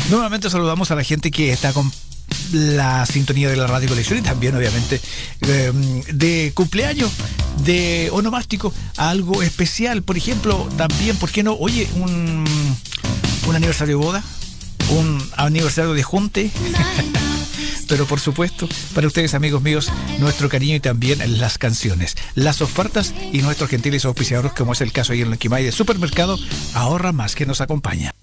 Nuevamente saludamos a la gente que está con la sintonía de la Radio Colección y también obviamente de cumpleaños, de onomástico, algo especial. Por ejemplo, también, ¿por qué no? Oye, un aniversario de boda, un aniversario de junte. Pero por supuesto, para ustedes, amigos míos, nuestro cariño y también las canciones, las ofertas y nuestros gentiles auspiciadores, como es el caso ahí en el Quimay de Supermercado Ahorra Más, que nos acompaña.